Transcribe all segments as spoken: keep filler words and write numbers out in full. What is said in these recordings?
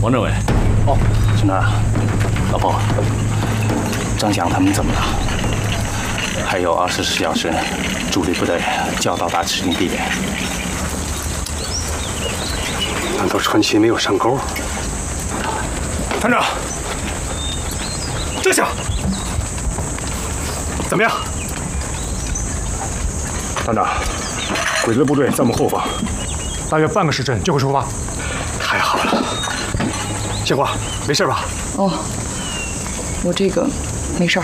王政委。 哦， 春儿，老婆，张翔他们怎么了？还有二十四小时，主力部队就要到达指定地点。 难道川崎没有上钩？团长，这下怎么样？团长，鬼子的部队在我们后方，大约半个时辰就会出发。太好了，杏花，没事吧？ 哦，我这个没事儿。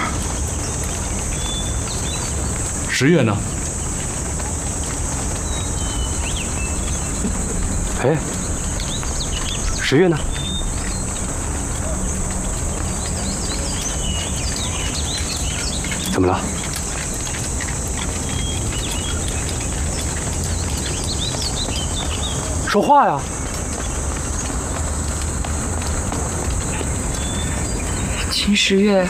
十月呢？ 哎，十月呢？怎么了？说话呀！ 秦十月，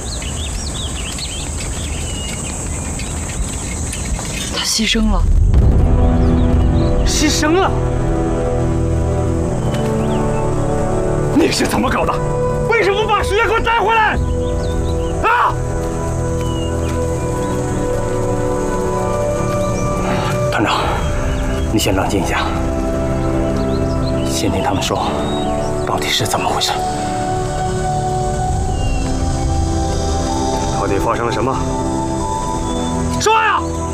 他牺牲了。 牺牲了？你是怎么搞的？为什么不把十月给我带回来？啊！ 团长，你先冷静一下，先听他们说，到底是怎么回事？ 到底发生了什么？说呀！